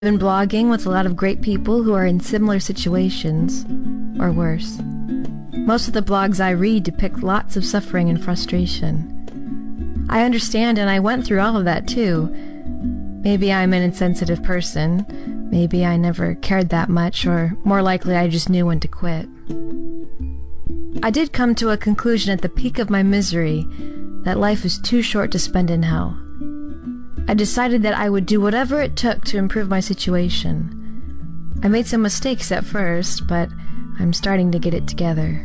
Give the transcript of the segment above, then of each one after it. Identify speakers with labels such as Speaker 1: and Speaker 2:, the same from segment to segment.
Speaker 1: I've been blogging with a lot of great people who are in similar situations, or worse. Most of the blogs I read depict lots of suffering and frustration. I understand, and I went through all of that too. Maybe I'm an insensitive person, maybe I never cared that much, or more likely I just knew when to quit. I did come to a conclusion at the peak of my misery that life is too short to spend in hell. I decided that I would do whatever it took to improve my situation. I made some mistakes at first, but I'm starting to get it together.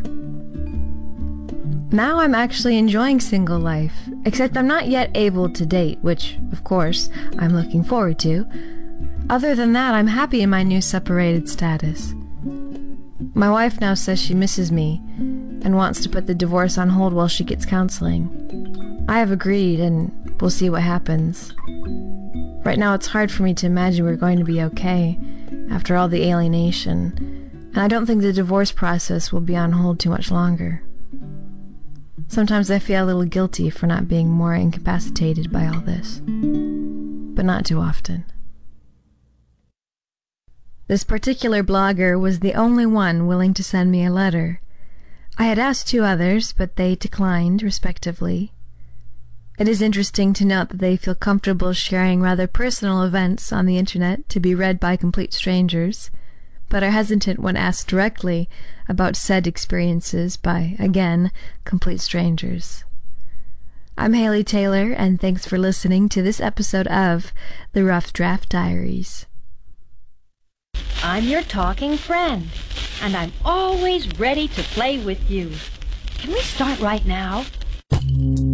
Speaker 1: Now I'm actually enjoying single life, except I'm not yet able to date, which, of course, I'm looking forward to. Other than that, I'm happy in my new separated status. My wife now says she misses me and wants to put the divorce on hold while she gets counseling. I have agreed, and we'll see what happens. Right now it's hard for me to imagine we're going to be okay after all the alienation, and I don't think the divorce process will be on hold too much longer. Sometimes I feel a little guilty for not being more incapacitated by all this, but not too often. This particular blogger was the only one willing to send me a letter. I had asked 2 others, but they declined, respectively. It is interesting to note that they feel comfortable sharing rather personal events on the internet to be read by complete strangers, but are hesitant when asked directly about said experiences by, again, complete strangers. I'm Haley Taylor, and thanks for listening to this episode of The Rough Draft Diaries.
Speaker 2: I'm your talking friend, and I'm always ready to play with you. Can we start right now?